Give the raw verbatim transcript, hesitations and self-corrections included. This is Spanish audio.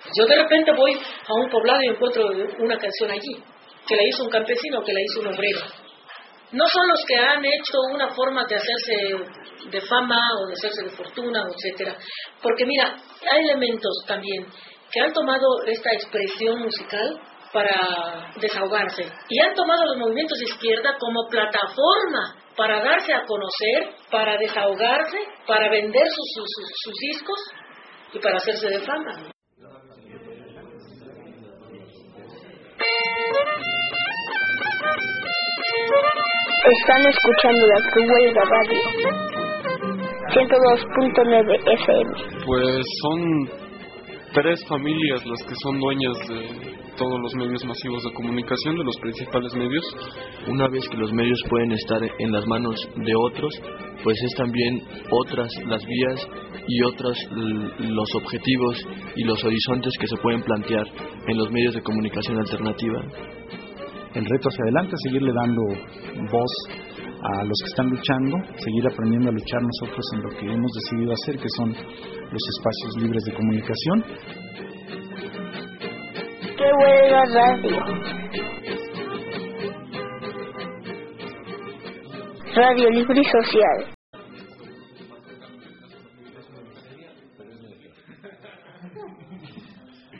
Yo de repente voy a un poblado y encuentro una canción allí, que la hizo un campesino, que la hizo un obrero. No son los que han hecho una forma de hacerse de fama o de hacerse de fortuna, etcétera. Porque mira, hay elementos también que han tomado esta expresión musical para desahogarse y han tomado los movimientos de izquierda como plataforma para darse a conocer, para desahogarse, para vender sus, sus, sus discos y para hacerse de fama. Están escuchando la Cruhuelga Radio ciento dos punto nueve F M. Pues son tres familias las que son dueñas de todos los medios masivos de comunicación, de los principales medios. Una vez que los medios pueden estar en las manos de otros, pues es también otras las vías y otros los objetivos y los horizontes que se pueden plantear en los medios de comunicación alternativa. El reto hacia adelante es seguirle dando voz a los que están luchando, seguir aprendiendo a luchar nosotros en lo que hemos decidido hacer, que son los espacios libres de comunicación. Cruhuelga Radio. Radio libre y social.